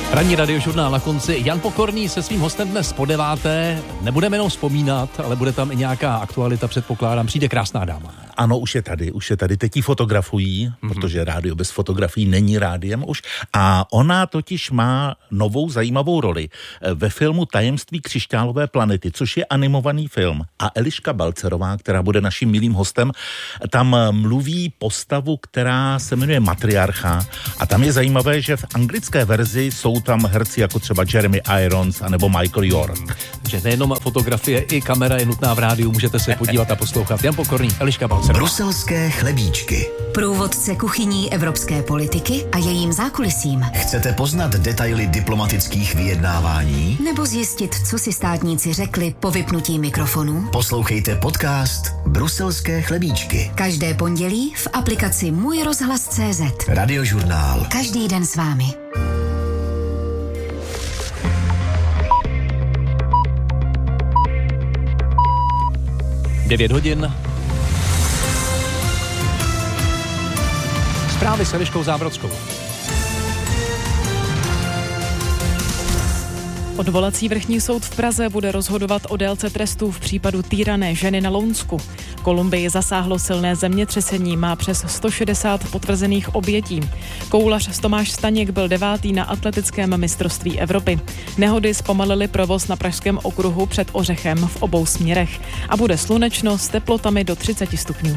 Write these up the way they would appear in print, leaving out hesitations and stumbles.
Ranní radiožurnál na konci. Jan Pokorný se svým hostem dnes po 9. Nebudeme jenom vzpomínat, ale bude tam i nějaká aktualita, předpokládám. Přijde krásná dáma. Ano, už je tady. Teď ji fotografují, protože rádio bez fotografií není rádiem už. A ona totiž má novou zajímavou roli ve filmu Tajemství křišťálové planety, což je animovaný film. A Eliška Balcerová, která bude naším milým hostem, tam mluví postavu, která se jmenuje Matriarcha. A tam je zajímavé, že v anglické verzi jsou tam herci jako třeba Jeremy Irons anebo Michael York. Že nejenom fotografie, i kamera je nutná v rádiu, můžete se podívat a poslouchat. Jan Pokorný, Eliška Balcerová. Bruselské chlebíčky. Průvodce kuchyní evropské politiky a jejím zákulisím. Chcete poznat detaily diplomatických vyjednávání? Nebo zjistit, co si státníci řekli po vypnutí mikrofonu? Poslouchejte podcast Bruselské chlebíčky. Každé pondělí v aplikaci Můj rozhlas.cz. Radiožurnál. Každý den s vámi. Devět hodin. Zprávy s Eliškou Zábrodskou. Odvolací vrchní soud v Praze bude rozhodovat o délce trestů v případu týrané ženy na Lounsku. Kolumbii zasáhlo silné zemětřesení, má přes 160 potvrzených obětí. Koulař Tomáš Staněk byl 9. na atletickém mistrovství Evropy. Nehody zpomalily provoz na Pražském okruhu před Ořechem v obou směrech a bude slunečno s teplotami do 30 stupňů.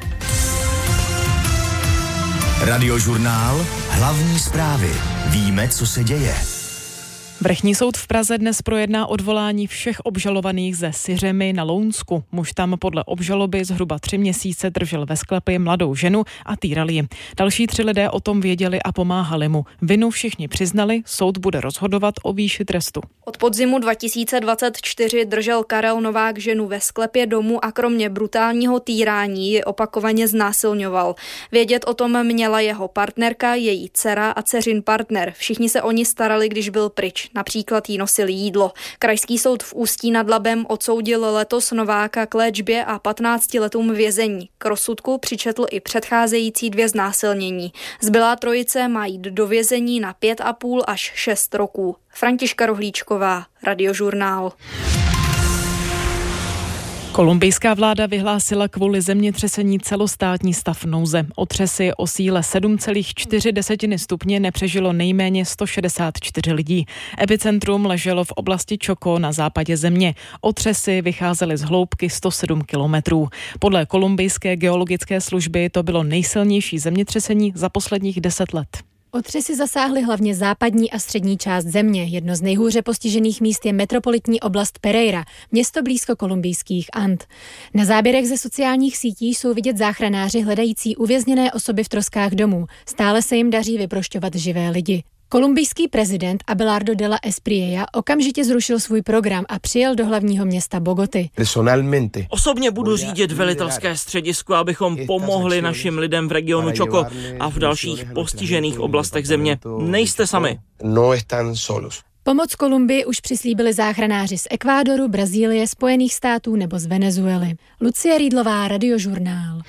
Radiožurnál. Hlavní zprávy. Víme, co se děje. Vrchní soud v Praze dnes projedná odvolání všech obžalovaných ze Syřemy na Lounsku. Muž tam podle obžaloby zhruba 3 měsíce držel ve sklepě mladou ženu a týral ji. Další 3 lidé o tom věděli a pomáhali mu. Vinu všichni přiznali, soud bude rozhodovat o výši trestu. Od podzimu 2024 držel Karel Novák ženu ve sklepě domu a kromě brutálního týrání ji opakovaně znásilňoval. Vědět o tom měla jeho partnerka, její dcera a dceřin partner. Všichni se o ní starali, když byl pryč. Například jí nosili jídlo. Krajský soud v Ústí nad Labem odsoudil letos Nováka k léčbě a 15 letům vězení. K rozsudku přičetl i předcházející 2 znásilnění. Zbylá trojice má jít do vězení na 5,5 až 6 roků. Františka Rohlíčková, Radiožurnál. Kolumbijská vláda vyhlásila kvůli zemětřesení celostátní stav nouze. Otřesy o síle 7,4 stupně nepřežilo nejméně 164 lidí. Epicentrum leželo v oblasti Chocó na západě země. Otřesy vycházely z hloubky 107 kilometrů. Podle kolumbijské geologické služby to bylo nejsilnější zemětřesení za posledních 10 let. Otřesy zasáhly hlavně západní a střední část země. Jedno z nejhůře postižených míst je metropolitní oblast Pereira, město blízko kolumbijských And. Na záběrech ze sociálních sítí jsou vidět záchranáři hledající uvězněné osoby v troskách domů. Stále se jim daří vyprošťovat živé lidi. Kolumbijský prezident Abelardo de la Espriella okamžitě zrušil svůj program a přijel do hlavního města Bogoty. Osobně budu řídit velitelské středisko, abychom pomohli našim lidem v regionu Chocó a v dalších postižených oblastech země. Nejste sami. Pomoc Kolumbii už přislíbili záchranáři z Ekvádoru, Brazílie, Spojených států nebo z Venezuely. Lucie Rýdlová, Radiožurnál.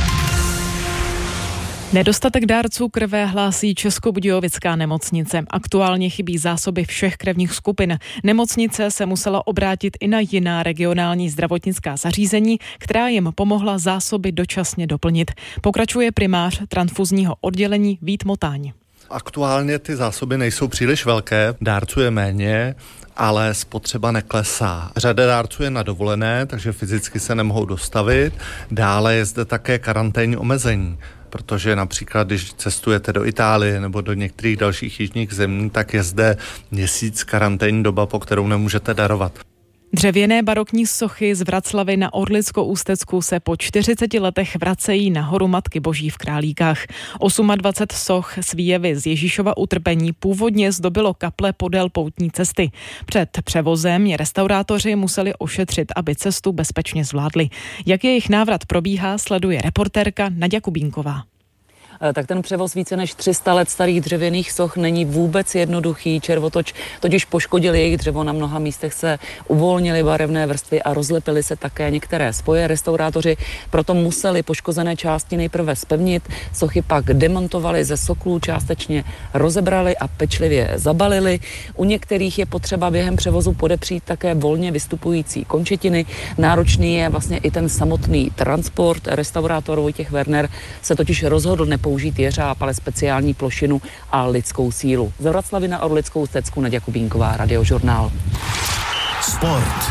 Nedostatek dárců krve hlásí Českobudějovická nemocnice. Aktuálně chybí zásoby všech krevních skupin. Nemocnice se musela obrátit i na jiná regionální zdravotnická zařízení, která jim pomohla zásoby dočasně doplnit. Pokračuje primář transfuzního oddělení Vít Motáň. Aktuálně ty zásoby nejsou příliš velké, dárců je méně, ale spotřeba neklesá. Řada dárců je na dovolené, takže fyzicky se nemohou dostavit. Dále je zde také karanténní omezení, protože například, když cestujete do Itálie nebo do některých dalších jižních zemí, tak je zde měsíc karanténní doba, po kterou nemůžete darovat. Dřevěné barokní sochy z Vraclavy na Orlicko-Ústecku se po 40 letech vracejí na horu Matky Boží v Králíkách. 28 soch s výjevy z Ježíšova utrpení původně zdobilo kaple podél poutní cesty. Před převozem je restaurátoři museli ošetřit, aby cestu bezpečně zvládli. Jak jejich návrat probíhá, sleduje reportérka Naďa Kubínková. tak ten převoz více než 300 let starých dřevěných soch není vůbec jednoduchý. Červotoč totiž poškodil jejich dřevo, na mnoha místech se uvolnily barevné vrstvy a rozlepily se také některé spoje. Restaurátoři proto museli poškozené části nejprve zpevnit, sochy pak demontovali ze soklů, částečně rozebrali a pečlivě zabalili. U některých je potřeba během převozu podepřít také volně vystupující končetiny. Náročný je vlastně i ten samotný transport. Restaurátor Vojtěch Werner se totiž rozhodl nepoužít jeřáb, ale speciální plošinu a lidskou sílu. Ze Vraclavy na Orlickou stecku Naďa Kubínková, Radiožurnál. Sport.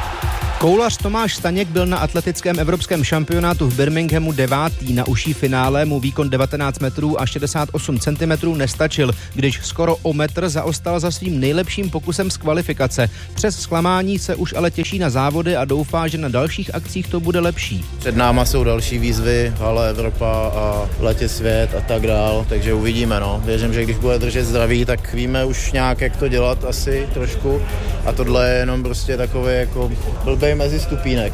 Koulař Tomáš Staněk byl na atletickém evropském šampionátu v Birminghamu 9. Na užší finále mu výkon 19 metrů a 68 cm nestačil, když skoro o metr zaostal za svým nejlepším pokusem z kvalifikace. Přes zklamání se už ale těší na závody a doufá, že na dalších akcích to bude lepší. Před náma jsou další výzvy, ale Evropa a v letě svět a tak dál, takže uvidíme. Věřím, že když bude držet zdraví, tak víme už nějak, jak to dělat asi trošku a tohle je jenom prostě takový jako blbej mezi stupínek.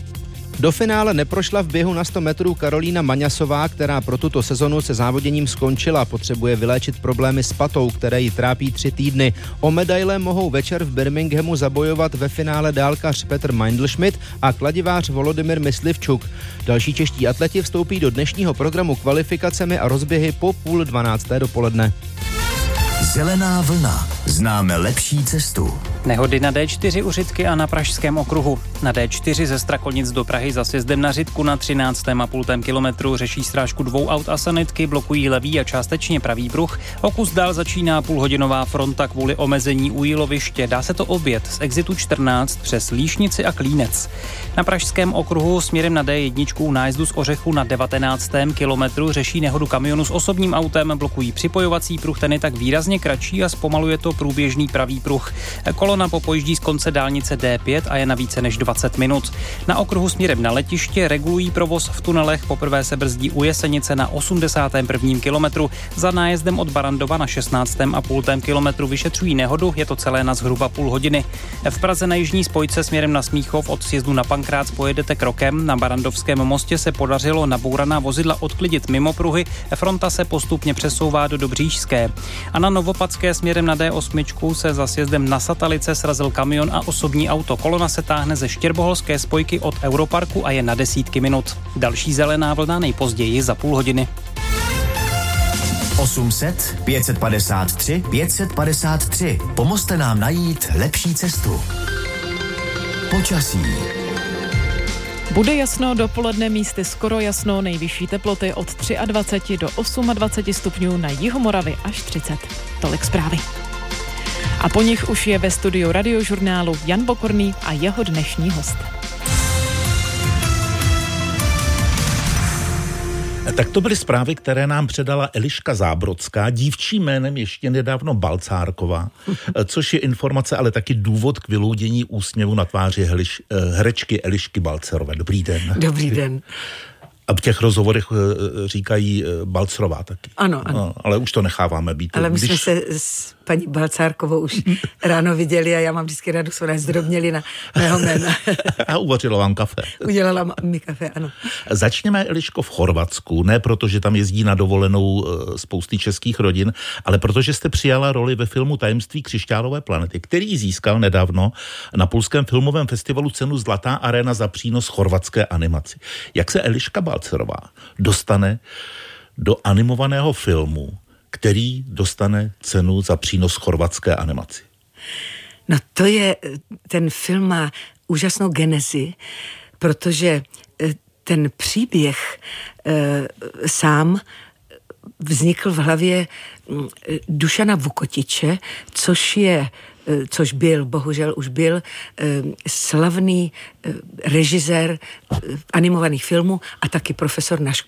Do finále neprošla v běhu na 100 metrů Karolína Maňasová, která pro tuto sezonu se závoděním skončila. Potřebuje vyléčit problémy s patou, které ji trápí 3 týdny. O medaile mohou večer v Birminghamu zabojovat ve finále dálkař Petr Meindl-Schmidt a kladivář Volodymyr Myslivčuk. Další čeští atleti vstoupí do dnešního programu kvalifikacemi a rozběhy po 11:30 dopoledne. Zelená vlna. Známe lepší cestu. Nehody na D4 u Řitky a na Pražském okruhu. Na D4 ze Strakonic do Prahy za sjezdem na Řitku na 13,5 kilometru řeší strážku 2 aut a sanitky, blokují levý a částečně pravý pruh. O kus dál začíná půlhodinová fronta kvůli omezení u jíloviště. Dá se to objet z exitu 14 přes Líšnici a Klínec. Na Pražském okruhu směrem na D1 u nájezdu z Ořechu na 19. kilometru řeší nehodu kamionu s osobním autem, blokují připojovací pruh, ten je tak výrazně kratší a zpomaluje to průběžný pravý pruh. Kolona popojíždí z konce dálnice D5 a je na více než 20 minut. Na okruhu směrem na letiště regulují provoz v tunelech, poprvé se brzdí u Jesenice na 81. kilometru. Za nájezdem od Barandova na 16,5 kilometru vyšetřují nehodu, je to celé na zhruba půl hodiny. V Praze na jižní spojce směrem na Smíchov od sjezdu na Pankrác pojedete krokem, na Barandovském mostě se podařilo nabouraná vozidla odklidit mimo pruhy, fronta se postupně přesouvá do Dobříšské. A na Novopadské směrem na D8 se za sjezdem na Satalice srazil kamion a osobní auto. Kolona se táhne ze Štěrboholské spojky od Europarku a je na desítky minut. Další zelená vlna nejpozději za půl hodiny. 800 553 553. Pomozte nám najít lepší cestu. Počasí. Bude jasno, dopoledne místy skoro jasno, nejvyšší teploty od 23 do 28 stupňů, na Jihomoravě až 30. Tolik zprávy. A po nich už je ve studiu Radiožurnálu Jan Pokorný a jeho dnešní host. Tak to byly zprávy, které nám předala Eliška Zábrodská, dívčím jménem ještě nedávno Balcárková, což je informace, ale taky důvod k vyloudění úsměvu na tváři herečky Elišky Balcerové. Dobrý den. Dobrý den. A v těch rozhovorech říkají Balcerová taky. Ano. No, ale už to necháváme být. Ale my jsme se s paní Balcárkovou už ráno viděli a já mám vždycky radost, ona zdrobněli na mého jména. A uvařila vám kafe. Udělala mi kafe, ano. Začněme, Eliško, v Chorvatsku. Ne proto, že tam jezdí na dovolenou spousty českých rodin, ale protože jste přijala roli ve filmu Tajemství křišťálové planety, který získal nedávno na Polském filmovém festivalu cenu Zlatá aréna za přínos chorvatské animaci. Jak se Eliška Balcerová dostane do animovaného filmu, který dostane cenu za přínos chorvatské animaci? No to je, ten film má úžasnou genezi, protože ten příběh sám vznikl v hlavě Dušana Vukotiče, což byl, bohužel už byl, slavný režisér animovaných filmů a taky profesor na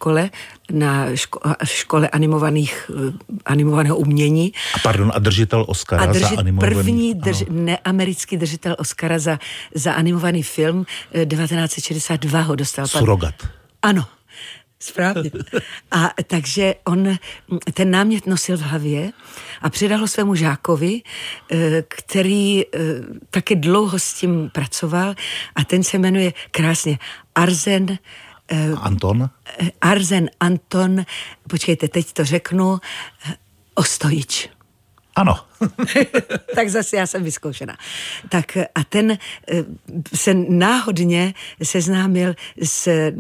škole animovaného umění. A držitel Oscara za animovaný... První neamerický držitel Oscara za animovaný film 1962 ho dostal. Surogat. Ano. Správně. A takže on ten námět nosil v hlavě a předal ho svému žákovi, který taky dlouho s tím pracoval a ten se jmenuje krásně Arsen Anton? Arsen Anton, počkejte, teď to řeknu, Ostojič. Ano. Tak zase já jsem vyzkoušená. Tak a ten se náhodně seznámil s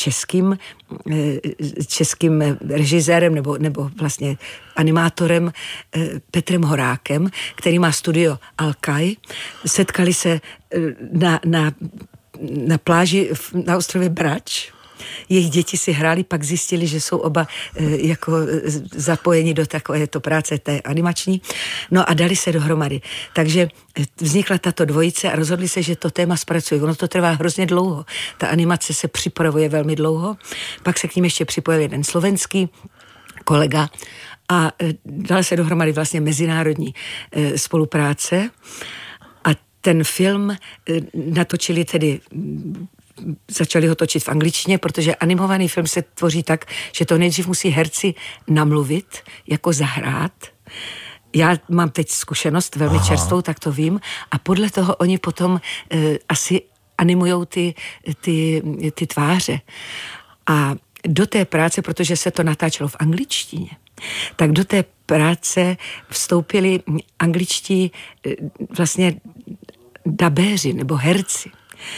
českým režisérem nebo vlastně animátorem Petrem Horákem, který má studio Alkaj. Setkali se na pláži na ostrově Brač. Jejich děti si hráli, pak zjistili, že jsou oba jako zapojeni do takovéto práce té animační. No a dali se dohromady. Takže vznikla tato dvojice a rozhodli se, že to téma zpracují. Ono to trvá hrozně dlouho. Ta animace se připravuje velmi dlouho. Pak se k ním ještě připojil jeden slovenský kolega a dala se dohromady vlastně mezinárodní spolupráce. A ten film natočili tedy začali ho točit v angličtině, protože animovaný film se tvoří tak, že to nejdřív musí herci namluvit, jako zahrát. Já mám teď zkušenost velmi čerstvou, tak to vím. A podle toho oni potom asi animujou ty tváře. A do té práce, protože se to natáčelo v angličtině, tak do té práce vstoupili angličtí vlastně dabéři nebo herci.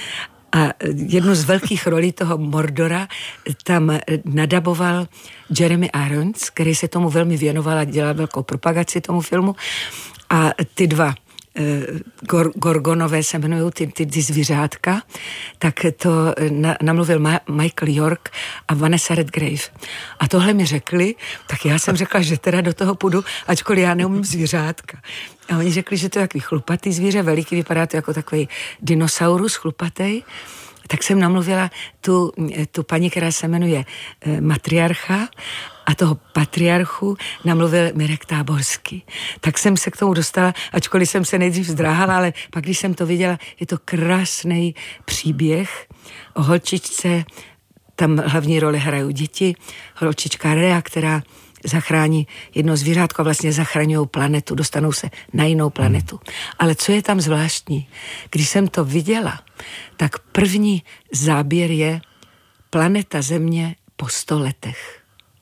A jednu z velkých rolí toho Mordora tam nadaboval Jeremy Irons, který se tomu velmi věnoval a dělal velkou propagaci tomu filmu. A ty dva Gorgonové se jmenují ty zvířátka, tak to namluvil Michael York a Vanessa Redgrave. A tohle mi řekli, tak já jsem řekla, že teda do toho půjdu, ačkoliv já neumím zvířátka. A oni řekli, že to je takový chlupatý zvíře, veliký, vypadá to jako takový dinosaurus chlupatý. Tak jsem namluvila tu paní, která se jmenuje Matriarcha, a toho patriarchu namluvil Mirek Táborský. Tak jsem se k tomu dostala, ačkoliv jsem se nejdřív zdráhala, ale pak, když jsem to viděla, je to krásný příběh o holčičce, tam hlavní roli hrajou děti, holčička Rea, která zachrání jedno zvířátko a vlastně zachraňují planetu, dostanou se na jinou planetu. Ale co je tam zvláštní? Když jsem to viděla, tak první záběr je planeta Země po 100 letech.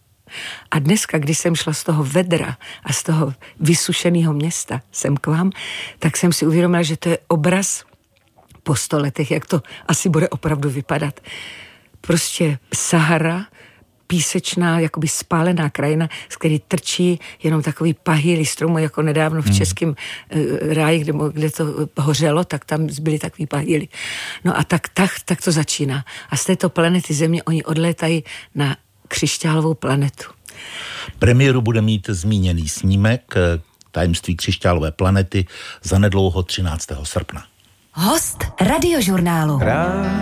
A dneska, když jsem šla z toho vedra a z toho vysušeného města sem k vám, tak jsem si uvědomila, že to je obraz po 100 letech, jak to asi bude opravdu vypadat. Prostě Sahara, písečná, jakoby spálená krajina, z který trčí jenom takový pahýly stromů, jako nedávno v českém ráji, kde to hořelo, tak tam byly takový pahýly. No a tak to začíná. A z této planety Země oni odlétají na křišťálovou planetu. Premiéru bude mít zmíněný snímek Tajemství křišťálové planety zanedlouho 13. srpna. Host Radiožurnálu.